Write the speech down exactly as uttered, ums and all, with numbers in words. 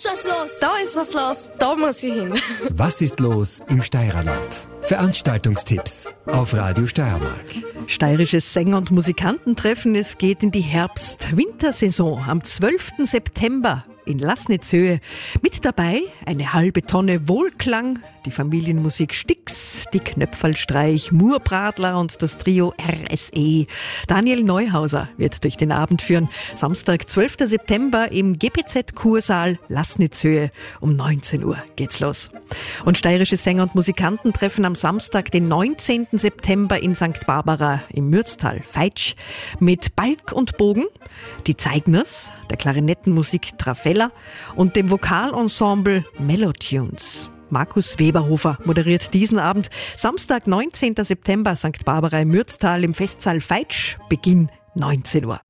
ist was los. Da ist was los, da muss ich hin. Was ist los im Steirerland? Veranstaltungstipps auf Radio Steiermark. Steirisches Sänger- und Musikantentreffen. Es geht in die Herbst-Wintersaison am zwölften September in Laßnitzhöhe. Mit dabei eine halbe Tonne Wohlklang, die Familienmusik Stix, die Knöpferlstreich, Murbradler und das Trio R S E. Daniel Neuhauser wird durch den Abend führen. Samstag, zwölften September im G P Z-Kursaal Laßnitzhöhe. Um neunzehn Uhr geht's los. Und Steirische Sänger- und Musikantentreffen am Samstag, den neunzehnten September in Sankt Barbara im Mürztal, Feitsch, mit Balk und Bogen, die Zeigners, der Klarinettenmusik Trafella und dem Vokalensemble Mellotunes. Markus Weberhofer moderiert diesen Abend. Samstag, neunzehnten September, Sankt Barbara im Mürztal im Festsaal Feitsch, Beginn neunzehn Uhr.